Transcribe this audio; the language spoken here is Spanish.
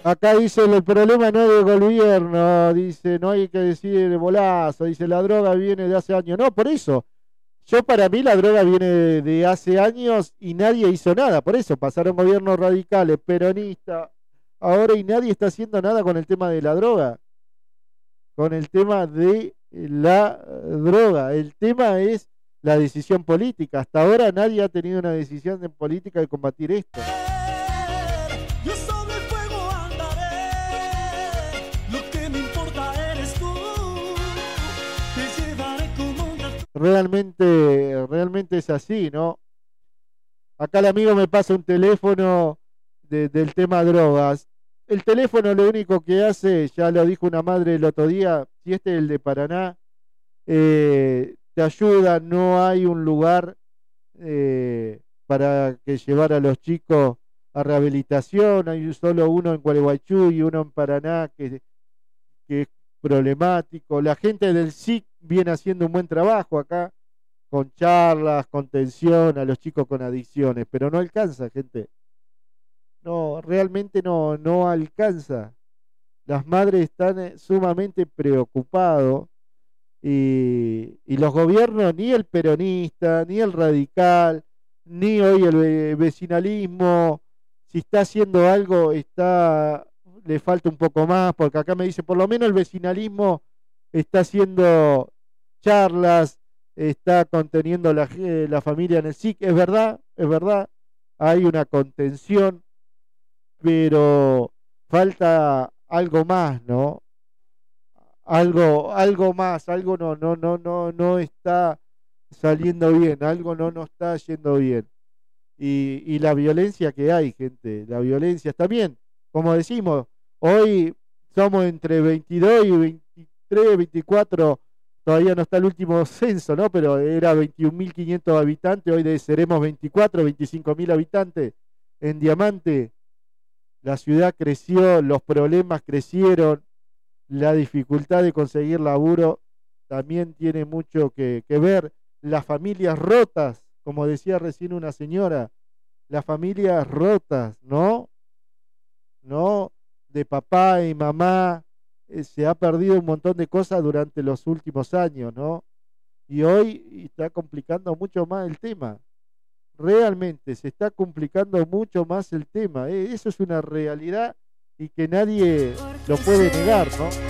Acá dice, el problema no es del gobierno, dice, no hay que decir bolazo, dice, la droga viene de hace años. No, por eso, yo para mí la droga viene de hace años y nadie hizo nada, por eso pasaron gobiernos radicales, peronistas, ahora y nadie está haciendo nada con el tema de la droga, con el tema de la droga. El tema es la decisión política. Hasta ahora nadie ha tenido una decisión de política de combatir esto. Yo sobre el fuego andaré, lo que me importa eres tú, te llevaré como una... Realmente es así, ¿no? Acá el amigo me pasa un teléfono del tema drogas. El teléfono lo único que hace, ya lo dijo una madre el otro día, si este es el de Paraná, te ayuda, no hay un lugar para que llevar a los chicos a rehabilitación, hay solo uno en Gualeguaychú y uno en Paraná que es problemático. La gente del SIC viene haciendo un buen trabajo acá, con charlas, contención a los chicos con adicciones, pero no alcanza, gente. No, realmente no alcanza. Las madres están sumamente preocupados y los gobiernos, ni el peronista, ni el radical, ni hoy el vecinalismo, si está haciendo algo, le falta un poco más, porque acá me dice, por lo menos el vecinalismo está haciendo charlas, está conteniendo la familia en el SIC, es verdad, hay una contención, pero falta algo más, ¿no? Algo más, algo no está saliendo bien, algo no está yendo bien. Y la violencia que hay, gente, la violencia también, como decimos, hoy somos entre 22 y 23, 24, todavía no está el último censo, ¿no? Pero era 21.500 habitantes, hoy seremos 24, 25.000 habitantes en Diamante. La ciudad creció, los problemas crecieron, la dificultad de conseguir laburo también tiene mucho que ver. Las familias rotas, como decía recién una señora, las familias rotas, ¿no? ¿No? De papá y mamá, se ha perdido un montón de cosas durante los últimos años, ¿no? Y hoy está complicando mucho más el tema. Realmente se está complicando mucho más el tema. Eso es una realidad y que nadie lo puede negar, ¿no?